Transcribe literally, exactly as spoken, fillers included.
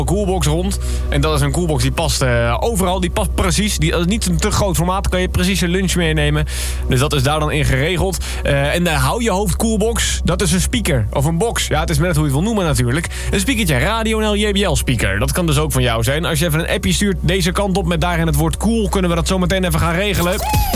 coolbox rond. En dat is een coolbox die past uh, overal. Die past precies. Die is niet een te groot formaat. Kan je precies je lunch meenemen. Dus dat is daar dan in geregeld. Uh, en de hou je hoofd coolbox. Dat is een speaker. Of een box. Ja, het is net hoe je het wil noemen natuurlijk. Een speakertje. Radio N L J B L speaker. Dat kan dus ook van jou zijn. Als je even een appje stuurt deze kant op met daarin het woord cool, kunnen we dat zo meteen even gaan regelen.